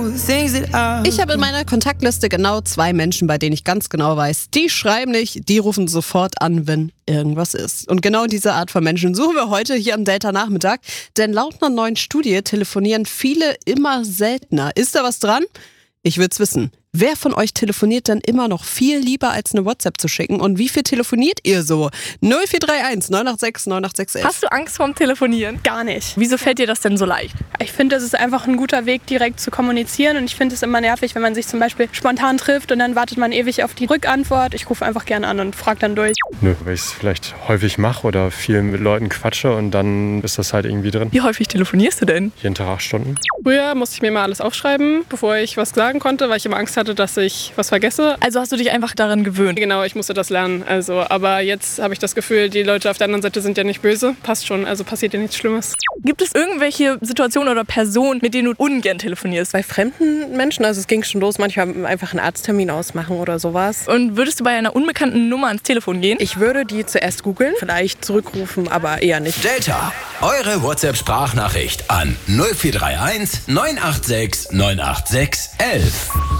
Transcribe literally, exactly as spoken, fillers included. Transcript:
Ich habe in meiner Kontaktliste genau zwei Menschen, bei denen ich ganz genau weiß, die schreiben nicht, die rufen sofort an, wenn irgendwas ist. Und genau diese Art von Menschen suchen wir heute hier am Delta-Nachmittag. Denn laut einer neuen Studie telefonieren viele immer seltener. Ist da was dran? Ich will's wissen. Wer von euch telefoniert denn immer noch viel lieber, als eine WhatsApp zu schicken? Und wie viel telefoniert ihr so? null vier drei eins neun acht sechs neun acht sechs elf. Hast du Angst vorm Telefonieren? Gar nicht. Wieso fällt dir das denn so leicht? Ich finde, das ist einfach ein guter Weg, direkt zu kommunizieren. Und ich finde es immer nervig, wenn man sich zum Beispiel spontan trifft und dann wartet man ewig auf die Rückantwort. Ich rufe einfach gerne an und frage dann durch. Nö, weil ich es vielleicht häufig mache oder viel mit Leuten quatsche und dann ist das halt irgendwie drin. Wie häufig telefonierst du denn? Jeden Tag acht Stunden. Früher musste ich mir mal alles aufschreiben, bevor ich was sagen konnte, weil ich immer Angst hatte, dass ich was vergesse. Also hast du dich einfach daran gewöhnt? Genau, ich musste das lernen. Also, aber jetzt habe ich das Gefühl, die Leute auf der anderen Seite sind ja nicht böse. Passt schon, also passiert ja nichts Schlimmes. Gibt es irgendwelche Situationen oder Personen, mit denen du ungern telefonierst? Bei fremden Menschen, also es ging schon los, manchmal einfach einen Arzttermin ausmachen oder sowas. Und würdest du bei einer unbekannten Nummer ans Telefon gehen? Ich würde die zuerst googeln, vielleicht zurückrufen, aber eher nicht. Delta, eure WhatsApp-Sprachnachricht an null vier drei eins neun acht sechs neun acht sechs elf.